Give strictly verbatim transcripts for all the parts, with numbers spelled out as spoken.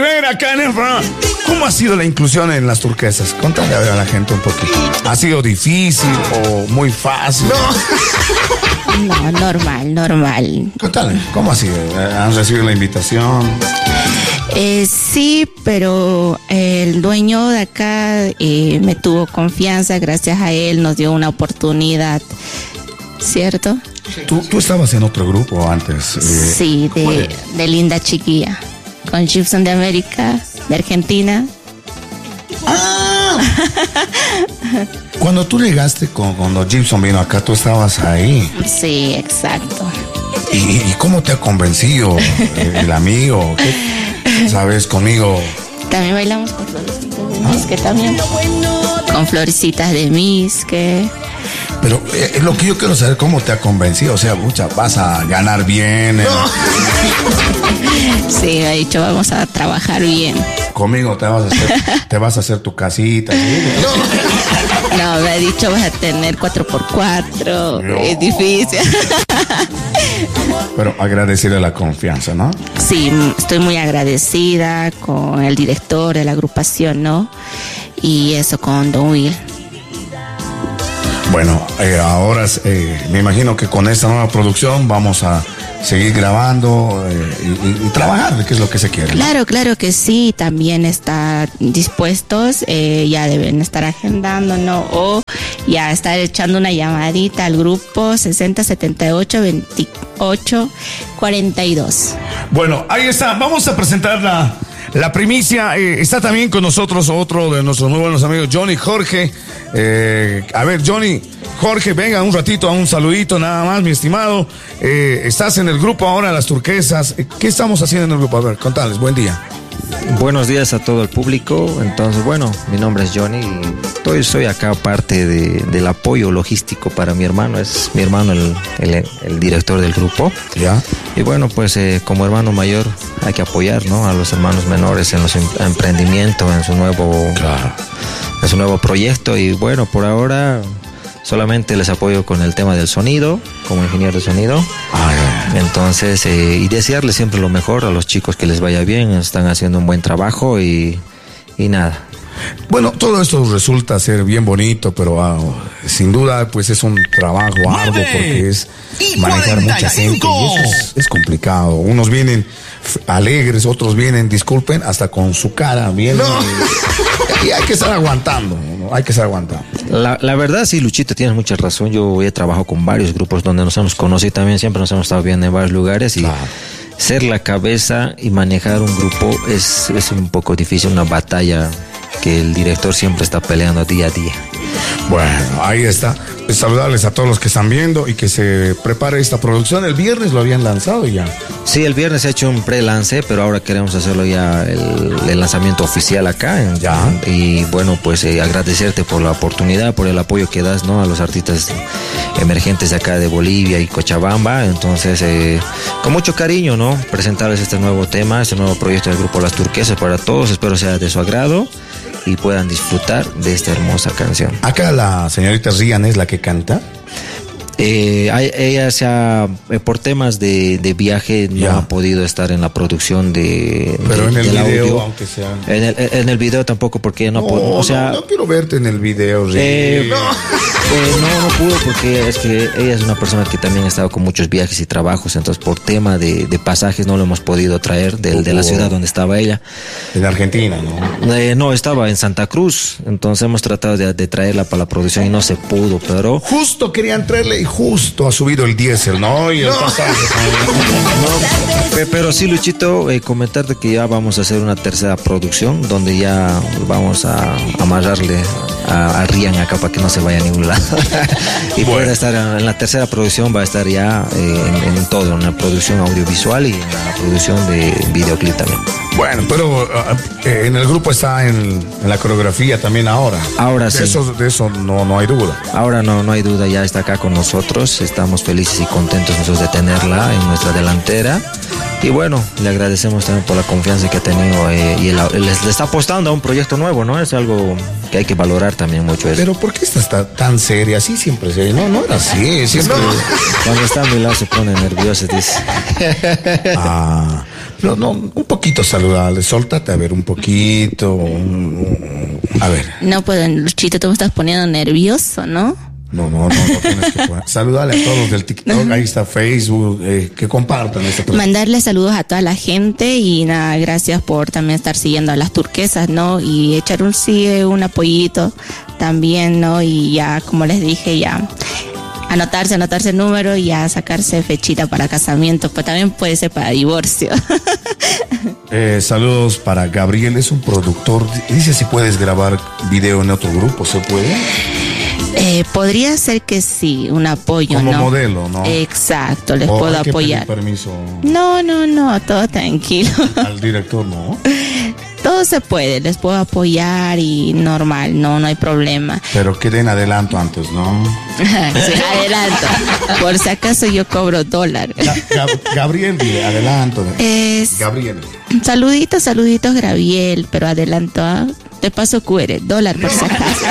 Rivera acá en el programa. ¿Cómo ha sido la inclusión en las turquesas? Contale a ver a la gente un poquito. ¿Ha sido difícil o muy fácil? No, normal, normal. Contale, ¿cómo ha sido? ¿Han recibido la invitación? Eh, sí, pero el dueño de acá eh, me tuvo confianza, gracias a él nos dio una oportunidad, ¿cierto? ¿Tú, tú estabas en otro grupo antes? Eh, sí, de, de Linda Chiquilla, con Gibson de América, de Argentina. ¡Ah! Cuando tú llegaste, con, cuando Gibson vino acá, tú estabas ahí. Sí, exacto. ¿Y, y cómo te ha convencido el, el amigo? ¿Qué? ¿Sabes? Conmigo. También bailamos con florecitas de misque, también. Con florecitas de misque. Pero eh, lo que yo quiero saber, ¿cómo te ha convencido? O sea, mucha, vas a ganar bien. Eh. Sí, me ha dicho, vamos a trabajar bien. Conmigo te vas a hacer, te vas a hacer tu casita. ¿Sí? No, me ha dicho, vas a tener cuatro por cuatro. No. Es difícil. Pero agradecerle la confianza, ¿no? Sí, estoy muy agradecida con el director de la agrupación, ¿no? Y eso con Don Will. Bueno, eh, ahora eh, me imagino que con esta nueva producción vamos a seguir grabando eh, y, y, y trabajar, que es lo que se quiere, ¿no? Claro, claro que sí, también está dispuestos, eh, ya deben estar agendando, ¿no? O ya estar echando una llamadita al grupo sesenta setenta y ocho veintiocho cuarenta y dos. Bueno, ahí está, vamos a presentar la, la primicia. Eh, está también con nosotros otro de nuestros muy buenos amigos, Johnny Jorge. Eh, a ver, Johnny, Jorge, venga un ratito a un saludito nada más, mi estimado. Eh, estás en el grupo ahora, Las Turquesas. ¿Qué estamos haciendo en el grupo? A ver, contales, buen día. Buenos días a todo el público. Entonces, bueno, mi nombre es Johnny y estoy, soy acá parte de, del apoyo logístico para mi hermano. Es mi hermano el, el, el director del grupo. Ya. Y bueno, pues eh, como hermano mayor hay que apoyar, ¿no?, a los hermanos menores en los em- emprendimientos, en su nuevo, claro. en su nuevo proyecto. Y bueno, por ahora solamente les apoyo con el tema del sonido, como ingeniero de sonido. Ah, yeah. Entonces, eh, y desearles siempre lo mejor a los chicos, que les vaya bien, están haciendo un buen trabajo y, y nada. Bueno, todo esto resulta ser bien bonito, pero wow, sin duda pues es un trabajo arduo porque es manejar mucha gente y eso es, es complicado. Unos vienen alegres, otros vienen, disculpen, hasta con su cara vienen no. y, y hay que estar aguantando, ¿no? Hay que estar aguantando. La, la verdad sí, Luchito, tienes mucha razón. Yo he trabajado con varios grupos donde nos hemos conocido también, siempre nos hemos estado viendo en varios lugares y claro, ser la cabeza y manejar un grupo es, es un poco difícil, una batalla que el director siempre está peleando día a día. Bueno, ahí está. Saludarles a todos los que están viendo y que se prepare esta producción. El viernes lo habían lanzado ya. Sí, el viernes se ha hecho un pre-lance, pero ahora queremos hacerlo ya el, el lanzamiento oficial acá. En, ya. Y bueno, pues eh, agradecerte por la oportunidad, por el apoyo que das, ¿no?, a los artistas emergentes de acá de Bolivia y Cochabamba. Entonces, eh, con mucho cariño, ¿no?, presentarles este nuevo tema, este nuevo proyecto del grupo Las Turquesas para todos. Espero sea de su agrado y puedan disfrutar de esta hermosa canción. Acá la señorita Rian es la que canta. Eh, ella se ha, eh, por temas de, de viaje no ya. ha podido estar en la producción de, pero de, en el video audio. Aunque sea en el, en el video tampoco, porque no, no pudo, o sea, no, no quiero verte en el video. eh, no. Eh, no, no pudo porque es que ella es una persona que también ha estado con muchos viajes y trabajos, entonces por tema de, de pasajes no lo hemos podido traer de, de la ciudad donde estaba ella. En Argentina, ¿no? Eh, no, estaba en Santa Cruz, entonces hemos tratado de, de traerla para la producción y no se pudo, pero... Justo querían traerle y justo ha subido el diésel, ¿no? Y el no. pasaje. No, pero sí, Luchito, eh, comentarte que ya vamos a hacer una tercera producción donde ya vamos a amarrarle a, a Rian acá para que no se vaya a ningún lado. y bueno, pueda estar en la tercera producción, va a estar ya eh, en, en todo, en la producción audiovisual y en la producción de videoclip también. Bueno, pero uh, eh, en el grupo está en, en la coreografía también ahora. Ahora de sí. Eso, de eso no, no hay duda. Ahora no, no hay duda, ya está acá con nosotros. Estamos felices y contentos nosotros de tenerla en nuestra delantera. Y bueno, le agradecemos también por la confianza que ha tenido eh, y el, les, le está apostando a un proyecto nuevo, ¿no? Es algo que hay que valorar también mucho eso. Pero ¿por qué esta está tan seria? Así siempre seria. No, no era así. Siempre... No. Cuando está a mi lado se pone nerviosa, dice. Ah, Pero no, un poquito saludable, soltate a ver un poquito, a ver. No, pues Luchito, tú me estás poniendo nervioso, ¿no? No, no, no, no tienes que poner. Saludale a todos del TikTok, ahí está Facebook, eh, que compartan este programa. Mandarle saludos a toda la gente y nada, gracias por también estar siguiendo a las turquesas, ¿no? Y echar un sigue, un apoyito también, ¿no? Y ya, como les dije, ya anotarse, anotarse el número y ya sacarse fechita para casamiento, pues también puede ser para divorcio. Eh, saludos para Gabriel, es un productor, dice si puedes grabar video en otro grupo, ¿se puede? Eh, podría ser que sí, un apoyo, como ¿no? modelo, ¿no? Exacto, les ¿O puedo hay que apoyar. pedir permiso No, no, no, todo tranquilo. al director, ¿no? Todo se puede, les puedo apoyar y normal, no, no hay problema. Pero que den adelanto antes, ¿no? Sí, adelanto. Por si acaso yo cobro dólar. Ga- Gab- Gabriel, dile, adelanto. Es... Gabriel. Saluditos, saluditos, Gabriel, pero adelanto, ¿ah? Te paso Q R, dólar por si acaso.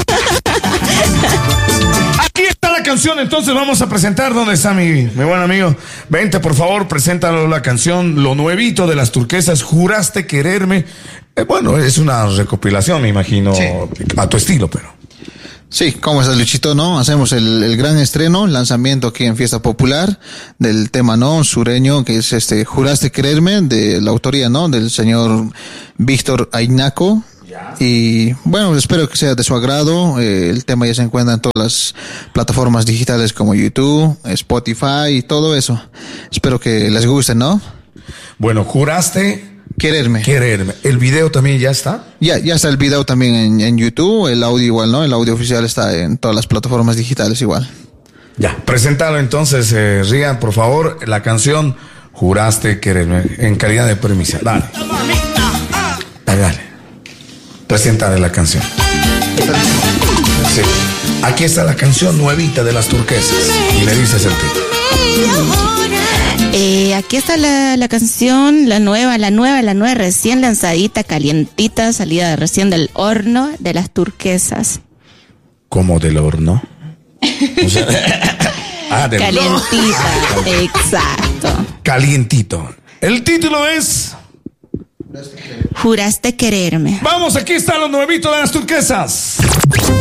Aquí está la canción, entonces vamos a presentar. ¿Dónde está mi, mi buen amigo? Vente, por favor, preséntalo la canción, lo nuevito de las turquesas, Juraste Quererme. Eh, bueno, es una recopilación, me imagino, Sí. a tu estilo, pero... Sí, ¿cómo estás, Luchito? ¿No? Hacemos el, el gran estreno, lanzamiento aquí en Fiesta Popular del tema, ¿no? Sureño, que es este, Juraste Quererme, de la autoría, ¿no? Del señor Víctor Ainaco. Y bueno, espero que sea de su agrado. Eh, el tema ya se encuentra en todas las plataformas digitales como YouTube, Spotify y todo eso. Espero que les guste, ¿no? Bueno, Juraste Quererme. Quererme. ¿El video también ya está? Ya, ya está el video también en, en YouTube, el audio igual, ¿no? El audio oficial está en todas las plataformas digitales igual. Ya, preséntalo entonces, eh, Rian, por favor, la canción Juraste Quererme, en calidad de premisa. Dale. Dale, dale. Preséntale la canción. Sí. Aquí está la canción nuevita de las turquesas. Y le dices el título. Eh, aquí está la, la canción, la nueva, la nueva, la nueva, recién lanzadita, calientita, salida recién del horno de las turquesas. ¿Cómo del horno? O sea, ah, del Calientita, exacto. Calientito. El título es... Juraste Quererme. Vamos, aquí está lo nuevito de las turquesas.